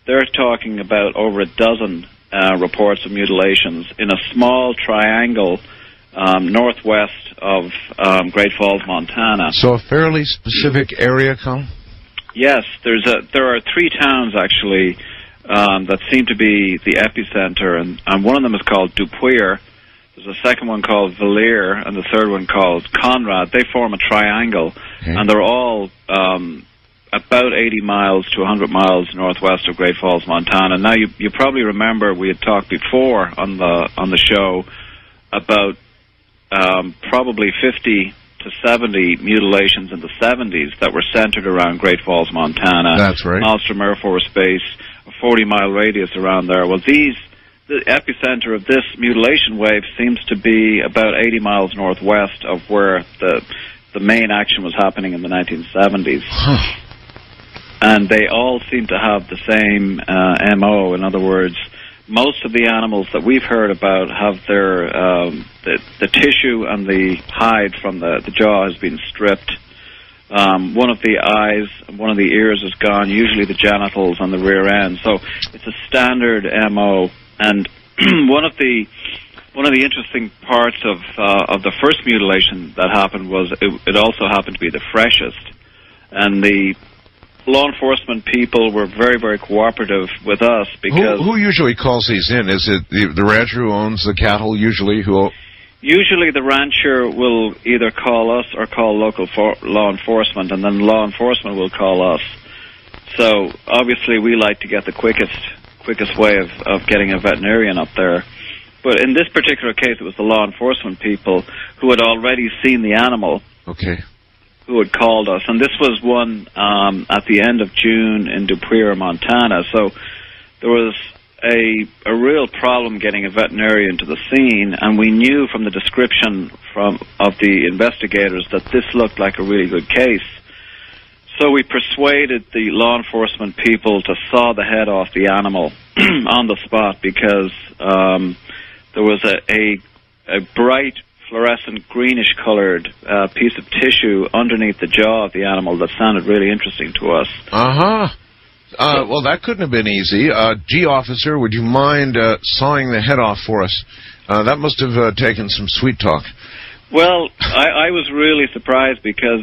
they're talking about over a dozen reports of mutilations in a small triangle northwest of Great Falls, Montana. So a fairly specific area, Colin? Yes, there are 3 towns actually that seem to be the epicenter, and one of them is called Dupuire. There's a second one called Valier, and the third one called Conrad. They form a triangle, and they're all about 80 miles to 100 miles northwest of Great Falls, Montana. Now, you probably remember we had talked before on the show about probably 50 to 70 mutilations in the 70s that were centered around Great Falls, Montana. That's right. Malmstrom Air Force Base, a 40-mile radius around there. Well, the epicenter of this mutilation wave seems to be about 80 miles northwest of where the main action was happening in the 1970s. And they all seem to have the same MO. In other words, most of the animals that we've heard about have their the tissue and the hide from the jaw has been stripped. One of the eyes and one of the ears is gone, usually the genitals on the rear end. So it's a standard MO. And one of the interesting parts of the first mutilation that happened was it also happened to be the freshest. And the law enforcement people were very, very cooperative with us because... Who usually calls these in? Is it the rancher who owns the cattle usually? Usually the rancher will either call us or call local law enforcement, and then law enforcement will call us. So obviously we like to get the quickest way of getting a veterinarian up there. But in this particular case, it was the law enforcement people who had already seen the animal. Okay. Who had called us. And this was one at the end of June in Dupuire, Montana. So there was a real problem getting a veterinarian to the scene, and we knew from the description of the investigators that this looked like a really good case. So we persuaded the law enforcement people to saw the head off the animal on the spot because there was a bright fluorescent greenish-colored piece of tissue underneath the jaw of the animal that sounded really interesting to us. Well, that couldn't have been easy. G. Officer, would you mind sawing the head off for us? That must have taken some sweet talk. Well, I was really surprised because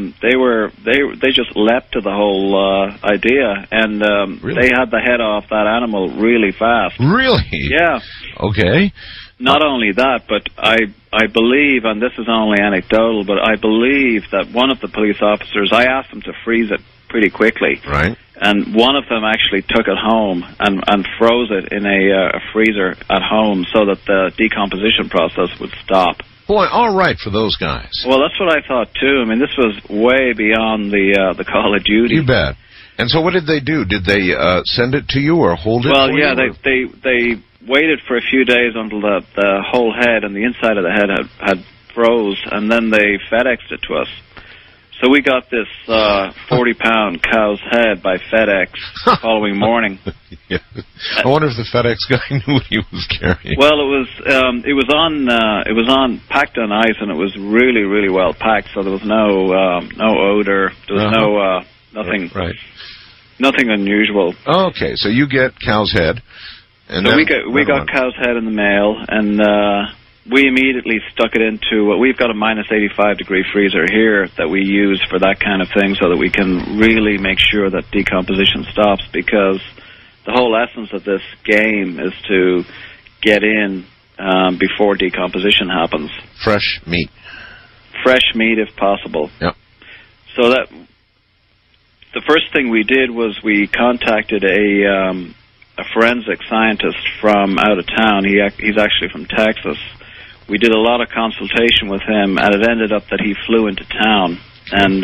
they just leapt to the whole idea, and really? They had the head off that animal really fast. Really? Yeah. Okay. Not only that, but I believe, and this is only anecdotal, but I believe that one of the police officers, I asked them to freeze it pretty quickly. Right. And one of them actually took it home and froze it in a freezer at home so that the decomposition process would stop. Boy, all right for those guys. Well, that's what I thought, too. I mean, this was way beyond the call of duty. You bet. And so what did they do? Did they send it to you or hold it for you? Well, yeah, they waited for a few days until the whole head and the inside of the head had froze, and then they FedExed it to us. So we got this 40-pound cow's head by FedEx the following morning. Yeah. I wonder if the FedEx guy knew what he was carrying. Well, it was on packed on ice, and it was really, really well packed. So there was no odor. There was nothing. Right. Nothing unusual. Okay, so you get cow's head. And so we got cow's head in the mail, and we immediately stuck it into. We've got a minus 85-degree freezer here that we use for that kind of thing, so that we can really make sure that decomposition stops. Because the whole essence of this game is to get in before decomposition happens. Fresh meat. Fresh meat, if possible. Yep. So that the first thing we did was we contacted a forensic scientist from out of town. He's actually from Texas. We did a lot of consultation with him, and it ended up that he flew into town. And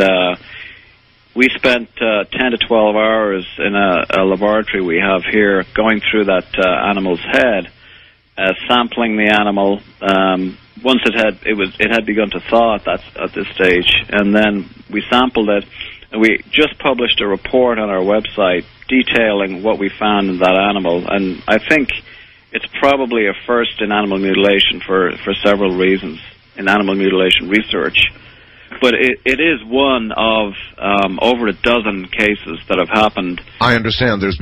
we spent 10 to 12 hours in a laboratory we have here going through that animal's head, sampling the animal. Once it had begun to thaw at this stage, and then we sampled it. And we just published a report on our website detailing what we found in that animal, and I think it's probably a first in animal mutilation for several reasons, in animal mutilation research. But it is one of over a dozen cases that have happened. I understand there's